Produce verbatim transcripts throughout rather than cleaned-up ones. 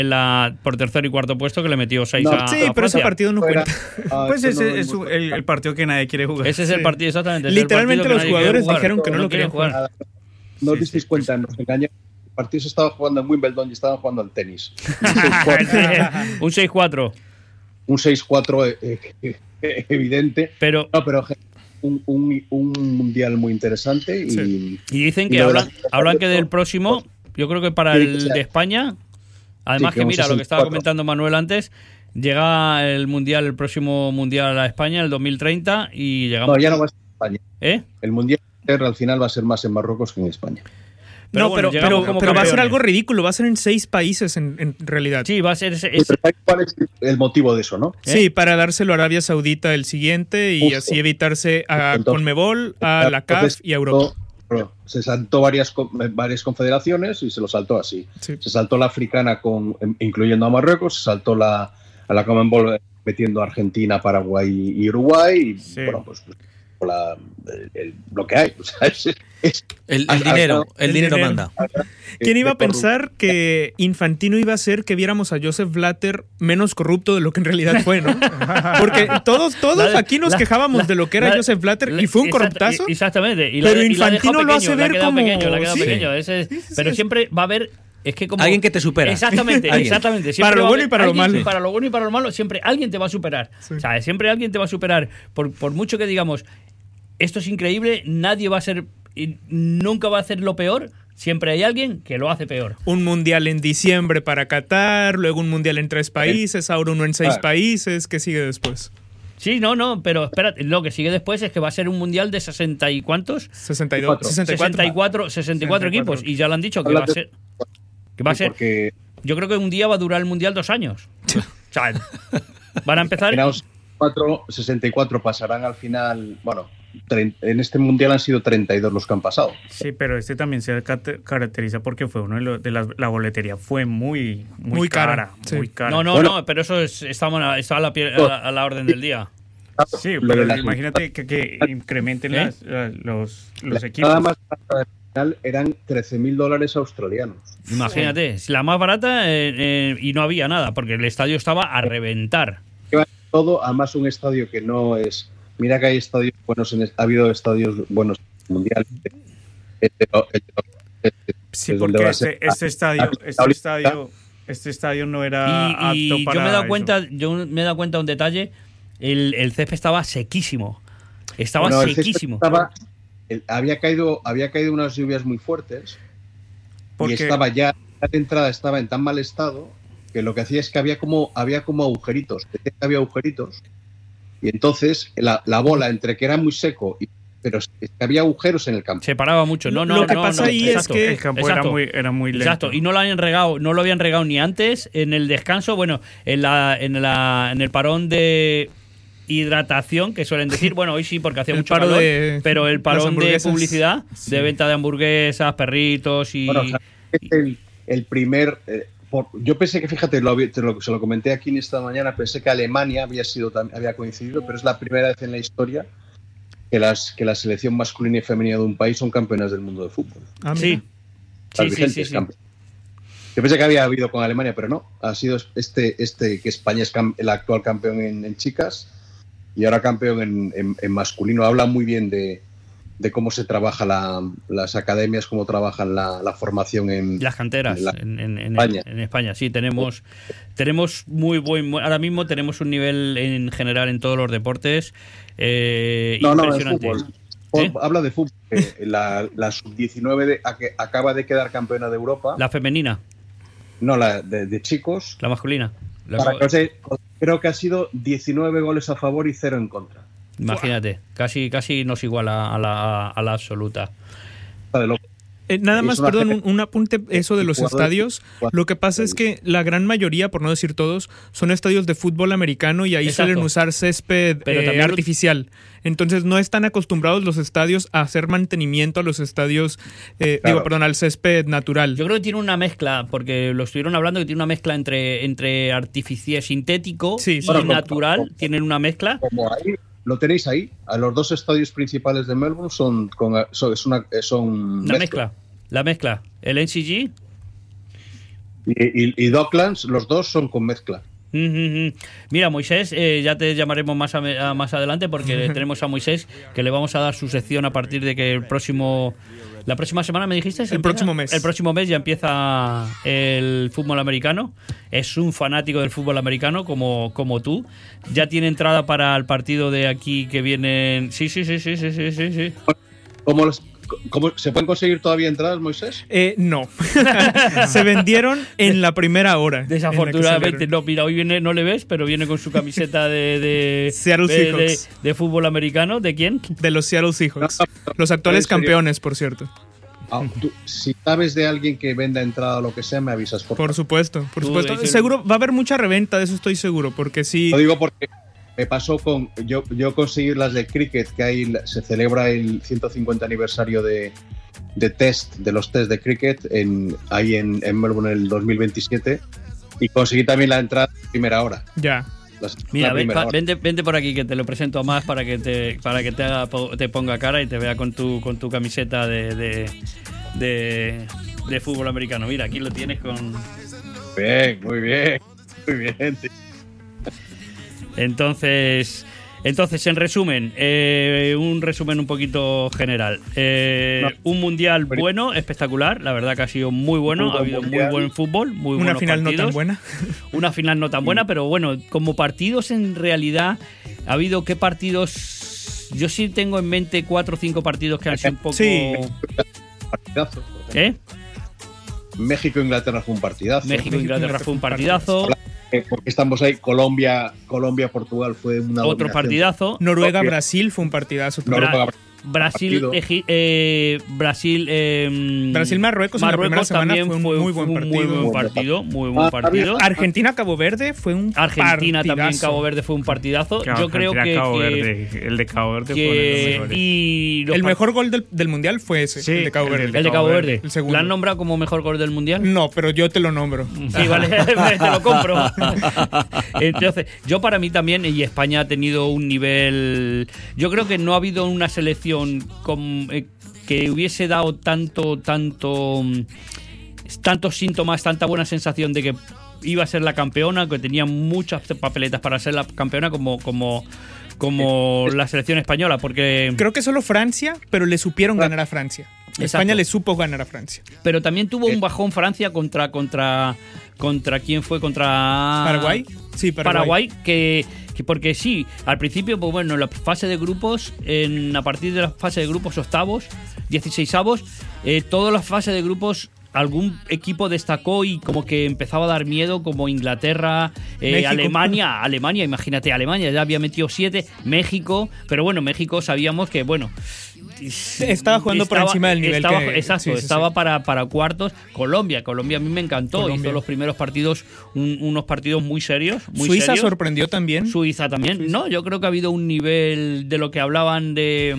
en la, por tercer y cuarto puesto que le metió seis no, a Sí, a pero ese Francia. partido no cuenta. Ah, Pues esto ese no es lo hemos- el, el partido que nadie quiere jugar. Ese es el Sí. partido, exactamente. es el Literalmente partido los que nadie jugadores quiere jugar. dijeron que no lo quieren querían jugar. Nada, No Sí, disteis sí, cuenta, nos engañaron. El partido se estaba jugando en Wimbledon y estaban jugando al tenis. Un seis cuatro, Un seis cuatro. un seis cuatro eh, eh, eh, evidente. Pero, No, pero un, un, un mundial muy interesante y, Sí. y dicen y que lo de hablan, la- hablan que del próximo, yo creo que para Sí, que el sea- de España, además Sí, que que un mira, lo que sesenta y estaba cuatro. comentando Manuel antes, llega el mundial, el próximo mundial a España, el dos mil treinta, y llegamos... no, ya no va a ser España. ¿Eh? El mundial al final va a ser más en Marruecos que en España. Pero no, bueno, pero, llegamos pero, como pero va a ser campeones. algo ridículo. Va a ser en seis países en, en realidad. Sí, va a ser ese... Y ese- pero ¿cuál es el motivo de eso, no? Sí, para dárselo a Arabia Saudita el siguiente y Justo. así evitarse a Entonces, Conmebol, a la C A F Entonces, y a Europa. Claro, se saltó varias, co- varias confederaciones y se lo saltó así. Sí. Se saltó la africana con, incluyendo a Marruecos, se saltó la, a la Conmebol metiendo a Argentina, Paraguay y Uruguay. Y, Sí. bueno, pues, pues, la- el- el- lo que hay. O sea, es- es- El, el Ah, dinero, ah, el, el dinero, dinero. manda. ¿Quién iba a de corrupción. pensar que Infantino iba a hacer que viéramos a Joseph Blatter menos corrupto de lo que en realidad fue, ¿no? Porque todos, todos La- aquí nos la- quejábamos la- de lo que era la- Joseph Blatter la- y fue un exacto, corruptazo. y- Exactamente. Y Pero la, y la ha Infantino dejado lo hace pequeño, ver la ha quedado como- pequeño, la ha quedado sí. pequeño. Ese- Sí, sí, pero sí. siempre va a haber... Es que como, Alguien que te supera. Exactamente, Alguien. exactamente. Para lo va a bueno y haber para lo alguien- malo. Para lo bueno y para lo malo, siempre alguien te va a superar. Sí. O sea, siempre alguien te va a superar. Por, por mucho que digamos, esto es increíble, nadie va a ser... y nunca va a hacer lo peor, siempre hay alguien que lo hace peor. Un mundial en diciembre para Qatar, luego un mundial en tres países, ahora uno en seis Claro. países. ¿Qué sigue después? Sí, no, no, pero espérate, lo que sigue después es que va a ser un mundial de sesenta y cuántos? sesenta y dos, sesenta y cuatro. sesenta y cuatro, sesenta y cuatro equipos. Y ya lo han dicho que va a ser... Que va a ser... Porque Yo creo que un día va a durar el mundial dos años. O sea, van a empezar... Imaginaos, cuatro, sesenta y cuatro pasarán al final. Bueno, trein- en este mundial han sido treinta y dos los que han pasado. Sí, pero este también se cate- caracteriza porque fue uno de los de las la boletería fue muy muy, Muy cara, cara, sí. muy cara. No, no, Bueno. no, pero eso es, está, a- está a, la, pie- a la- a la orden del día. Sí, Lo de pero la- imagínate que, que incrementen ¿Eh? las- la- los, los La equipos. entrada más barata del final eran trece mil dólares australianos. Imagínate, si la más barata eh, eh, y no había nada, porque el estadio estaba a reventar. Que va todo, además un estadio que no es. Mira que hay estadios buenos, en, ha habido estadios buenos en el mundial. Este, este, Sí, es donde porque va a ser- este, este estadio, este ahorita- estadio, este estadio no era Y, y apto para yo me he dado eso. cuenta, yo me he dado cuenta de un detalle, el, el césped estaba sequísimo. Estaba Bueno, el césped sequísimo. estaba- el- había caído, había caído unas lluvias muy fuertes Porque- y estaba ya la entrada estaba en tan mal estado que lo que hacía es que había como había como agujeritos, decía que había agujeritos y entonces la, la bola entre que era muy seco y, pero es que había agujeros en el campo. Se paraba mucho. No, no, Lo que no, pasa no, ahí es exacto, que el campo exacto. era muy era muy lento. Exacto, y no lo habían regado, no lo habían regado ni antes en el descanso, bueno, en la en la en el parón de hidratación que suelen decir, bueno, hoy sí porque hacía El mucho paro calor, de pero el las parón de hamburguesas. publicidad, Sí. de venta de hamburguesas, perritos y Bueno, o sea, es el, el primer eh, por- yo pensé que, fíjate, lo, había- te lo- se lo comenté aquí en esta mañana, pensé que Alemania había sido tam- había coincidido, pero es la primera vez en la historia que las que la selección masculina y femenina de un país son campeonas del mundo de fútbol. Ah, sí. mira. Sí, Las sí, vigentes sí, sí. campeonas. Yo pensé que había habido con Alemania, pero no. Ha sido este, este que España es cam- el actual campeón en, en chicas y ahora campeón en, en- en masculino. Habla muy bien de, de cómo se trabaja la- las academias, cómo trabajan la, la formación en Las canteras en la- en, en- en- España. en España, sí, tenemos tenemos muy buen, muy- ahora mismo tenemos un nivel en general en todos los deportes eh, No, no, en impresionante. fútbol. ¿Eh? Habla de fútbol. Eh, La, la sub diecinueve de- a que acaba de quedar campeona de Europa. La femenina, No, la de, de chicos. la masculina. La- Para que os dé- creo que ha sido diecinueve goles a favor y cero en contra. imagínate, casi casi nos iguala a la, a la absoluta. Está de loco. Eh, nada Es más, una perdón, gente- un, un apunte, eso de los jugadores- estadios. Lo que pasa es que la gran mayoría, por no decir todos, son estadios de fútbol americano y ahí Exacto. suelen usar césped Pero eh, también lo- artificial. Entonces no están acostumbrados los estadios a hacer mantenimiento a los estadios, eh, Claro. digo, perdón, al césped natural. Yo creo que tiene una mezcla, porque lo estuvieron hablando, que tiene una mezcla entre, entre artificial, sintético Sí, y sí. Bueno, natural. como- Tienen una mezcla. Como ahí, lo tenéis ahí. A los dos estadios principales de Melbourne son, con, son, es una, son La mezcla. La mezcla. El N C G. Y, y, y Docklands, los dos son con mezcla. Mira, Moisés, eh, ya te llamaremos más, a, a, más adelante porque tenemos a Moisés que le vamos a dar su sección a partir de que el próximo... La próxima semana, ¿me dijiste? El empieza? próximo mes. El próximo mes ya empieza el fútbol americano. Es un fanático del fútbol americano como, como tú. Ya tiene entrada para el partido de aquí que vienen... Sí, sí, sí, sí, sí, sí, sí. sí. ¿Cómo, los, cómo, ¿Se pueden conseguir todavía entradas, Moisés? Eh, no. Se vendieron en la primera hora. Desafortunadamente, no. Mira, hoy viene, no le ves, pero viene con su camiseta de, de, Seattle de, Seahawks. De, de fútbol americano. ¿De quién? De los Seattle Seahawks. Los actuales campeones, por cierto. Ah, tú, si sabes de alguien que venda entrada o lo que sea, me avisas. Por, por supuesto, por Tú supuesto. dices... Seguro va a haber mucha reventa, de eso estoy seguro, porque sí. Lo digo porque me pasó con... Yo, yo conseguí las de cricket, que ahí se celebra el ciento cincuenta aniversario de, de test, de los test de cricket, en, ahí en, en Melbourne en el dos mil veintisiete, y conseguí también la entrada de primera hora. Ya. Las, Mira, ven, pa, vente, vente por aquí que te lo presento a más para que te para que te, haga, te ponga cara y te vea con tu con tu camiseta de, de, de, de fútbol americano. Mira, aquí lo tienes con... Bien, muy bien, muy bien. Entonces, entonces en resumen, eh, un resumen un poquito general. Eh, no. Un mundial bueno, espectacular, la verdad que ha sido muy bueno, ha habido mundial. Muy buen fútbol, muy Una buenos final partidos. no tan buena. Una final no tan buena, pero bueno, como partidos en realidad, ha habido qué partidos... Yo sí tengo en mente cuatro o cinco partidos que han sido un poco... Sí. Partidazo. ¿Eh? México-Inglaterra fue un partidazo. México-Inglaterra fue un partidazo. Porque estamos ahí, Colombia, Colombia-Portugal fue una otro partidazo. Noruega-Brasil fue un partidazo. Noruega, Brasil, eh, eh, Brasil, eh, Brasil-Marruecos en la primera semana también fue un muy buen partido. Muy buen partido, muy buen partido. Argentina-Cabo Verde fue un Argentina partidazo. también Cabo Verde fue un partidazo. Claro, Yo creo que, Cabo que Verde, el de Cabo Verde que, fue uno de los mejores. Y los el mejor gol del, del mundial fue ese, sí, el de Cabo Verde. El de, el de Cabo Verde. Verde. El segundo. ¿La han nombrado como mejor gol del mundial? No, pero yo te lo nombro. Sí, vale, te lo compro. Entonces, yo para mí también, y España ha tenido un nivel... Yo creo que no ha habido una selección con que hubiese dado tanto, tanto, tantos síntomas, tanta buena sensación de que iba a ser la campeona, que tenía muchas papeletas para ser la campeona como, como, como la selección española, porque... Creo que solo Francia, pero le supieron ganar a Francia. Exacto. España le supo ganar a Francia. Pero también tuvo un bajón Francia contra... contra ¿Contra quién fue? ¿Contra Paraguay? Sí, Paraguay. Paraguay, que, que porque sí, al principio, pues bueno, en la fase de grupos, en, a partir de la fase de grupos octavos, dieciseisavos, eh, todas las fases de grupos, algún equipo destacó y como que empezaba a dar miedo, como Inglaterra, eh, Alemania, Alemania, imagínate, Alemania ya había metido siete, México, pero bueno, México sabíamos que, bueno... Estaba jugando estaba, por encima del nivel estaba, que, exacto, sí, sí, estaba sí. Para, para cuartos. Colombia, Colombia a mí me encantó, Colombia. hizo los primeros partidos, un, unos partidos muy serios, muy Suiza serios. sorprendió también. Suiza también, Suiza. no, yo creo que ha habido un nivel de lo que hablaban de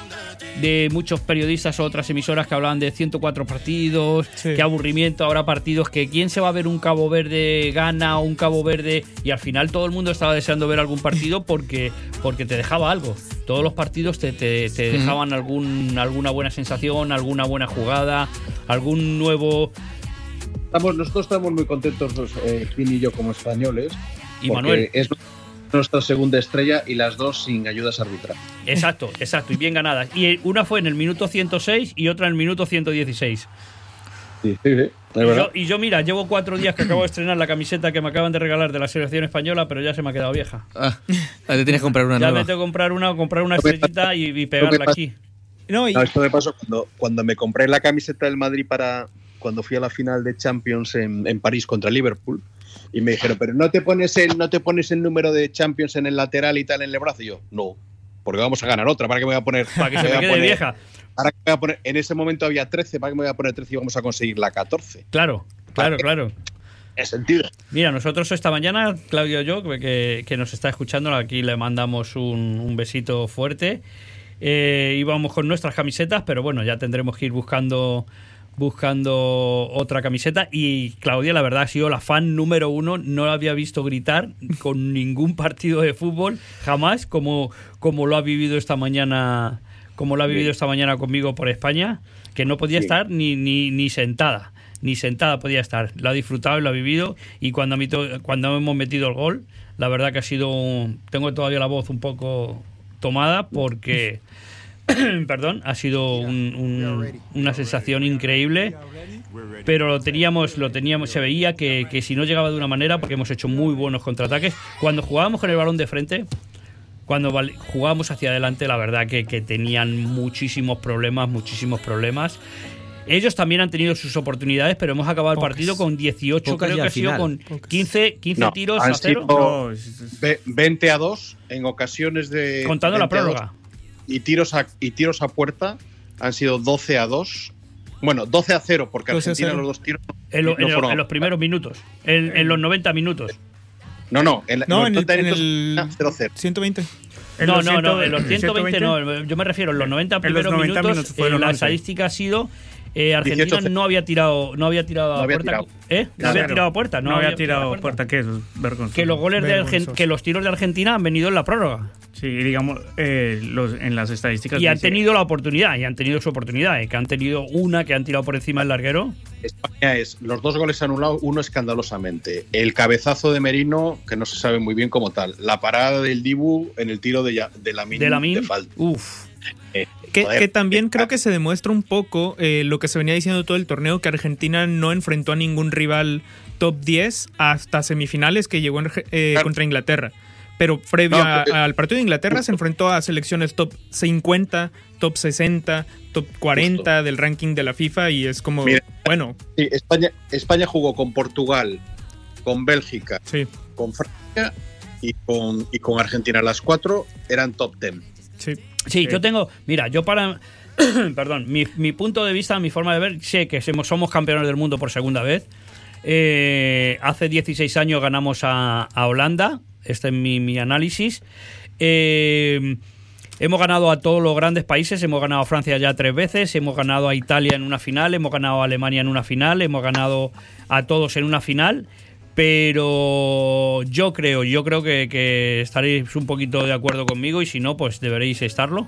de muchos periodistas o otras emisoras que hablaban de ciento cuatro partidos, sí. Qué aburrimiento, ahora partidos que quién se va a ver un Cabo Verde gana o un Cabo Verde, y al final todo el mundo estaba deseando ver algún partido porque, porque te dejaba algo. Todos los partidos te, te, te dejaban algún, alguna buena sensación, alguna buena jugada, algún nuevo... Estamos, nosotros estamos muy contentos, eh, Finn y yo, como españoles, y porque Manuel es nuestra segunda estrella y las dos sin ayudas arbitrales. Exacto, exacto, y bien ganadas. Y una fue en el minuto ciento seis y otra en el minuto ciento dieciséis. Sí, sí, sí, y, yo, y yo, mira, llevo cuatro días que acabo de estrenar la camiseta que me acaban de regalar de la selección española, pero ya se me ha quedado vieja. Ah, te tienes que comprar una ya nueva. me tengo que comprar una, comprar una estrellita y, y pegarla aquí. No, y... no, esto me pasó cuando, cuando me compré la camiseta del Madrid para cuando fui a la final de Champions en, en París contra Liverpool. Y me dijeron, pero no te pones el, no te pones el número de Champions en el lateral y tal en el brazo. Y yo, no, porque vamos a ganar otra. ¿Para qué me voy a poner? Para que se me, me quede poner, vieja. Para que me voy a poner, en ese momento había trece, ¿para qué me voy a poner trece y vamos a conseguir la catorce? Claro, claro, claro. Es sentido. Mira, nosotros esta mañana, Claudio y yo, que, que nos está escuchando, aquí le mandamos un, un besito fuerte. Eh, íbamos con nuestras camisetas, pero bueno, ya tendremos que ir buscando... buscando otra camiseta. Y Claudia, la verdad, ha sido la fan número uno. No la había visto gritar con ningún partido de fútbol jamás, como, como lo ha vivido esta mañana, como lo ha vivido esta mañana conmigo por España, que no podía sí. estar ni, ni, ni sentada. ni sentada podía estar. Lo ha disfrutado y lo ha vivido, y cuando, a mí to- cuando hemos metido el gol, la verdad que ha sido un- tengo todavía la voz un poco tomada porque perdón, ha sido un- un- una sensación increíble, pero lo teníamos, lo teníamos, se veía que, que si no llegaba de una manera, porque hemos hecho muy buenos contraataques. Cuando jugábamos con el balón de frente, cuando val- jugábamos hacia adelante, la verdad que, que tenían muchísimos problemas, muchísimos problemas. Ellos también han tenido sus oportunidades, pero hemos acabado el Pocas. partido con dieciocho, Pocas creo y que al ha sido final. con Pocas. quince, quince No, tiros han a cero. sido- No, es- es- Ve- veinte a dos en ocasiones de. Contando la veinte a dos. prórroga. Y tiros, a, y tiros a puerta han sido doce a dos. Bueno, doce a cero, porque doce a Argentina cero. los dos tiros. En, lo- no en lo- fueron- en los primeros minutos, en, en los noventa minutos. No, no, en, No, los en el, noventa en minutos el cero cero. ciento veinte. En No, los no, no, ciento- en los ciento veinte no, yo me refiero, en los noventa En los primeros noventa minutos, minutos fueron eh, la once. estadística ha sido eh, Argentina dieciocho. no había tirado no había tirado No a había puerta, tirado. ¿eh? No había Cero. tirado a puerta, no, había tirado a puerta, que eso es vergonzoso. Que los goles de Argen- Vergonzoso. que los tiros de Argentina han venido en la prórroga Sí, digamos, eh, los, en las estadísticas y han dice- tenido la oportunidad, y han tenido su oportunidad, eh, que han tenido una que han tirado por encima del larguero. España es los dos goles anulados, uno escandalosamente. El cabezazo de Merino, que no se sabe muy bien como tal. La parada del Dibu en el tiro de, Ya- de Lamine De Lamine, de falta. uff. Eh, Que, joder, que también eh, creo que se demuestra un poco eh, lo que se venía diciendo todo el torneo, que Argentina no enfrentó a ningún rival top diez hasta semifinales, que llegó en, eh, Claro. contra Inglaterra. Pero previo No, a- pero- al partido de Inglaterra se enfrentó a selecciones top cincuenta, top sesenta, top cuarenta Justo. del ranking de la FIFA, y es como, Mira. bueno, sí, España, España jugó con Portugal, con Bélgica, sí, con Francia y con, y con Argentina. Las cuatro eran top diez. sí. Sí, Sí. yo tengo, mira, yo para, perdón, mi, mi punto de vista, mi forma de ver, sé que somos, somos campeones del mundo por segunda vez. Eh, hace dieciséis años ganamos a, a Holanda, este es mi, mi análisis. Eh, hemos ganado a todos los grandes países, hemos ganado a Francia ya tres veces, hemos ganado a Italia en una final, hemos ganado a Alemania en una final, hemos ganado a todos en una final. Pero yo creo, yo creo que, que estaréis un poquito de acuerdo conmigo, y si no, pues deberéis estarlo,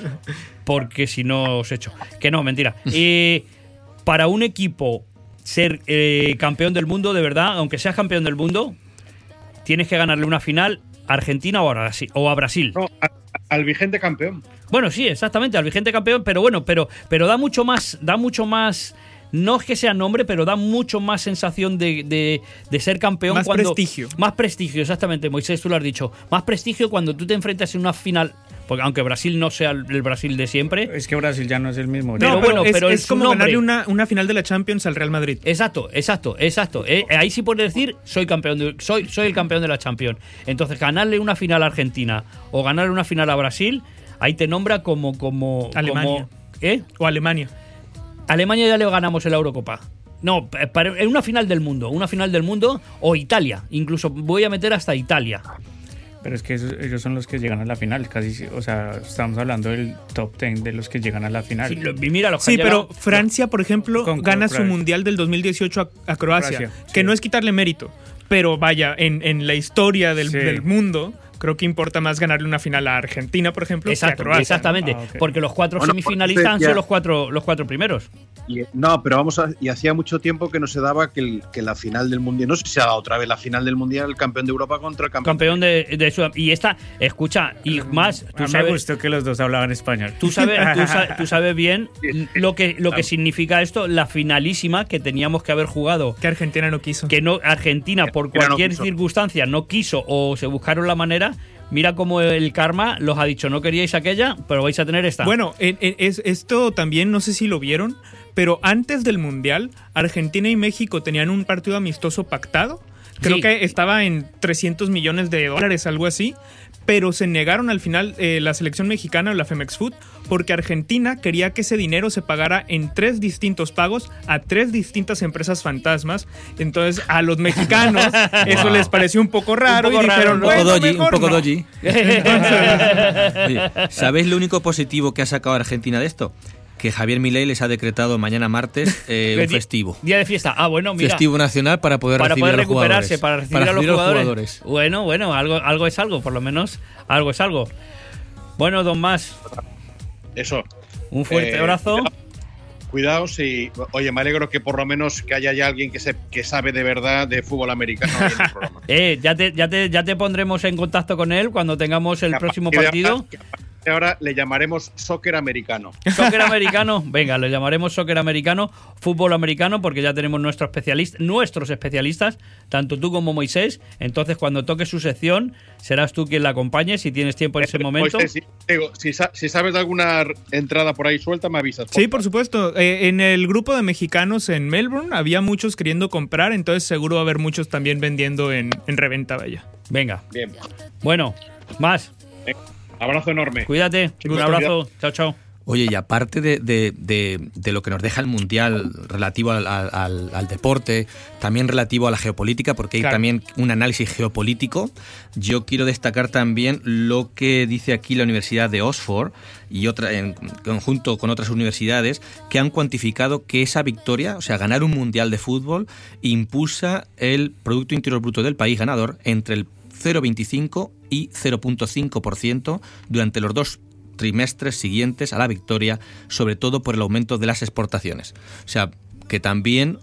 porque si no os echo. Que no, mentira. Y para un equipo ser eh, campeón del mundo, de verdad, aunque seas campeón del mundo, tienes que ganarle una final a Argentina o a Brasil. O a Brasil. No, a- al vigente campeón. Bueno, sí, exactamente, al vigente campeón, pero bueno, pero, pero da mucho más, da mucho más. No es que sea nombre, pero da mucho más sensación de, de, de ser campeón. Más cuando, prestigio. Más prestigio, exactamente, Moisés, tú lo has dicho. Más prestigio cuando tú te enfrentas en una final, porque aunque Brasil no sea el, el Brasil de siempre. Es que Brasil ya no es el mismo. Pero No, bueno, es, pero es es como un nombre. ganarle una, una final de la Champions al Real Madrid. Exacto, exacto, exacto. Eh, ahí sí puedes decir, soy campeón de, soy, soy el campeón de la Champions. Entonces, ganarle una final a Argentina o ganarle una final a Brasil, ahí te nombra como. como Alemania. como- ¿eh? O Alemania. Alemania ya le ganamos en la Eurocopa. No, para- en una final del mundo, una final del mundo, o Italia, incluso voy a meter hasta Italia. Pero es que esos- ellos son los que llegan a la final, casi, o sea, estamos hablando del top diez de los que llegan a la final. Sí, lo- y mira los que Sí, han pero llegado- Francia, por ejemplo, Con- con gana su Croacia. mundial del dos mil dieciocho a, a Croacia, Croacia, que sí. no es quitarle mérito, pero vaya, en, en la historia del, Sí. del mundo, creo que importa más ganarle una final a Argentina, por ejemplo, Exacto, que a Croacia. exactamente, Ah, ok. porque los cuatro Bueno, semifinalistas han ya- sido los cuatro, los cuatro primeros. Y, no, pero vamos a. Y hacía mucho tiempo que no se daba que, el- que la final del mundial. No sé si se ha dado otra vez la final del mundial, el campeón de Europa contra el campeón. Campeón de, de Sudam- Y esta, escucha, y más, A tú mí me sabes, gustó que los dos hablaban español. tú sabes, tú sa- tú sabes bien lo que, lo que significa esto, la finalísima que teníamos que haber jugado. Que Argentina no quiso. Que no Argentina, por Argentina no cualquier quiso. circunstancia, no quiso o se buscaron la manera. Mira cómo el karma los ha dicho, no queríais aquella, pero vais a tener esta. Bueno, en- en- es, esto también, no sé si lo vieron, pero antes del Mundial, Argentina y México tenían un partido amistoso pactado. Creo Sí. que estaba en trescientos millones de dólares, algo así. Pero se negaron al final eh, la selección mexicana o la Femex Food porque Argentina quería que ese dinero se pagara en tres distintos pagos a tres distintas empresas fantasmas. Entonces a los mexicanos eso les pareció un poco raro Un poco y raro, dijeron, ¿no? Un poco "Bueno, doji, un mejor poco no". doji. Oye, ¿sabéis lo único positivo que ha sacado Argentina de esto? Que Javier Milei les ha decretado mañana martes eh, un Di- festivo. Día de fiesta. Ah, bueno, mira. Festivo nacional para poder para recibir poder a los recuperarse, jugadores. para recibir, a, los recibir jugadores. Bueno, bueno, algo, algo es algo, por lo menos algo es algo. Bueno, don Mas, Eso. un fuerte Eh, abrazo. Cuidaos y, oye, me alegro que por lo menos que haya ya alguien que, se, que sabe de verdad de fútbol americano ahí en el programa. eh, ya te, ya, te, ya te pondremos en contacto con él cuando tengamos el próximo partido. Ahora le llamaremos soccer americano. Soccer americano, venga, le llamaremos soccer americano, fútbol americano, porque ya tenemos nuestro especialista, nuestros especialistas, tanto tú como Moisés. Entonces, cuando toque su sección, serás tú quien la acompañe, si tienes tiempo en ese momento. Moisés, si, digo, si, si sabes de alguna entrada por ahí suelta, me avisas. Por sí, por supuesto. Eh, en el grupo de mexicanos en Melbourne había muchos queriendo comprar, entonces seguro va a haber muchos también vendiendo en, en reventa, vaya. Venga. Bien. Bueno, más. Abrazo enorme. Cuídate. Un abrazo. Chao, chao. Oye, y aparte de, de, de, de lo que nos deja el Mundial relativo al, al, al deporte, también relativo a la geopolítica, porque hay claro. también un análisis geopolítico, yo quiero destacar también lo que dice aquí la Universidad de Oxford y otra en conjunto con otras universidades que han cuantificado que esa victoria, o sea, ganar un Mundial de fútbol, impulsa el Producto Interior Bruto del país ganador entre el cero coma veinticinco y cero coma cinco por ciento durante los dos trimestres siguientes a la victoria, sobre todo por el aumento de las exportaciones. O sea, que también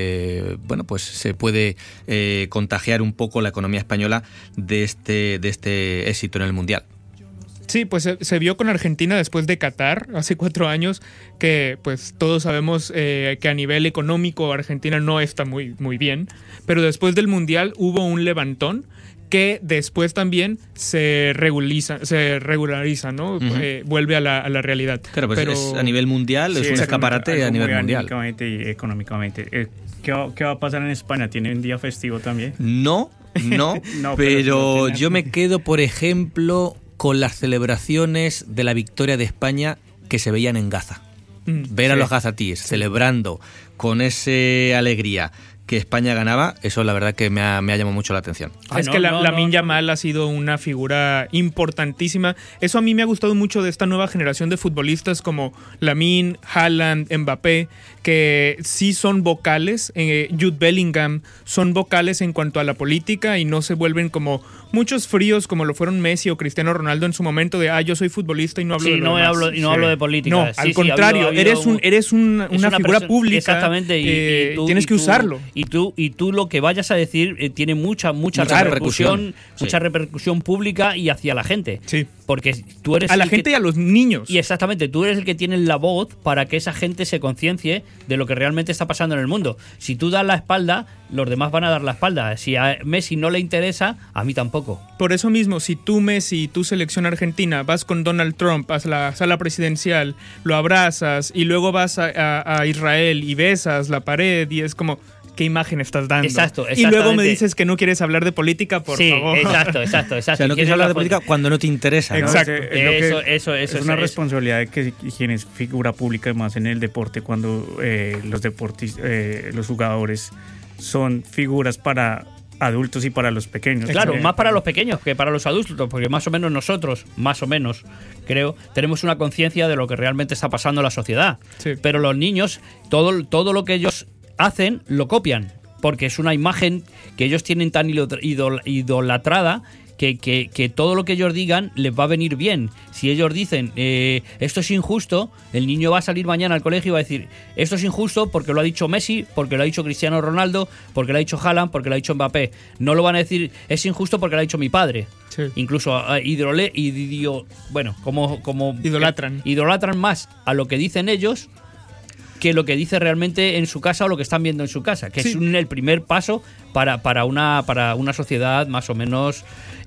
eh, bueno, pues se puede eh, contagiar un poco la economía española de este, de este éxito en el Mundial. Sí, pues se, se vio con Argentina después de Qatar, hace cuatro años, que pues todos sabemos eh, que a nivel económico Argentina no está muy, muy bien, pero después del Mundial hubo un levantón que después también se regulariza, se regulariza, ¿no? Uh-huh. Eh, vuelve a la, a la realidad. Claro, pues pero es a nivel mundial, sí, es un escaparate a nivel mundial. Económicamente y económicamente. Eh, ¿qué, va, ¿Qué va a pasar en España? ¿Tiene un día festivo también? No, no, no pero, pero no yo me quedo, por ejemplo, con las celebraciones de la victoria de España que se veían en Gaza. Mm, Ver sí. a los gazatíes sí. celebrando con esa alegría que España ganaba, eso la verdad que me ha, me ha llamado mucho la atención. Ah, es no, que la, no, Lamine no. Yamal ha sido una figura importantísima. Eso a mí me ha gustado mucho de esta nueva generación de futbolistas como Lamine, Haaland, Mbappé, que sí son vocales. Eh, Jude Bellingham son vocales en cuanto a la política y no se vuelven como muchos fríos como lo fueron Messi o Cristiano Ronaldo en su momento de, ah, yo soy futbolista y no hablo sí, de lo no demás. Hablo, y no sí. hablo de política. No, sí, al sí, contrario, ha habido, ha habido eres, un, eres un, una, una figura persona, pública. Exactamente. Y, eh, y tú, tienes y que tú, usarlo. Y tú, y tú lo que vayas a decir eh, tiene mucha, mucha, mucha repercusión, repercusión. mucha sí. repercusión pública y hacia la gente. Sí. Porque tú eres a la gente que, y a los niños. Y exactamente, tú eres el que tiene la voz para que esa gente se conciencie de lo que realmente está pasando en el mundo. Si tú das la espalda, los demás van a dar la espalda. Si a Messi no le interesa, a mí tampoco. Por eso mismo, si tú, Messi, y tu selección argentina, vas con Donald Trump a la sala presidencial, lo abrazas y luego vas a, a, a Israel y besas la pared y es como... ¿Qué imagen estás dando? Exacto, y luego me dices que no quieres hablar de política, por sí, favor. Exacto, exacto, exacto. O sea, no quieres hablar de política cuando no te interesa, ¿no? Exacto. Es, es eso, que, eso, eso. Es una es, responsabilidad de que quien es figura pública, más en el deporte, cuando eh, los deportistas, eh, los jugadores son figuras para adultos y para los pequeños. Claro, eh, más para los pequeños que para los adultos, porque más o menos nosotros, más o menos, creo, tenemos una conciencia de lo que realmente está pasando en la sociedad. Sí. Pero los niños, todo, todo lo que ellos hacen, lo copian, porque es una imagen que ellos tienen tan idol, idolatrada que, que, que todo lo que ellos digan les va a venir bien. Si ellos dicen, eh, esto es injusto, el niño va a salir mañana al colegio y va a decir, esto es injusto porque lo ha dicho Messi, porque lo ha dicho Cristiano Ronaldo, porque lo ha dicho Haaland, porque lo ha dicho Mbappé. No lo van a decir, es injusto porque lo ha dicho mi padre. Sí. Incluso uh, idole, idio, bueno, como, como idolatran. Eh, idolatran más a lo que dicen ellos que lo que dice realmente en su casa o lo que están viendo en su casa, que sí. es un, el primer paso para, para, una, para una sociedad más o menos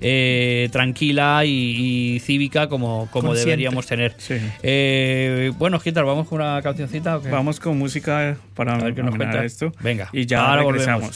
eh, tranquila y, y cívica como, como deberíamos tener. Sí. Eh, bueno, Gitar, ¿vamos con una cancioncita? ¿o qué? Vamos con música para a ver qué nos cuenta esto. Venga, y ya ahora regresamos. Volvemos.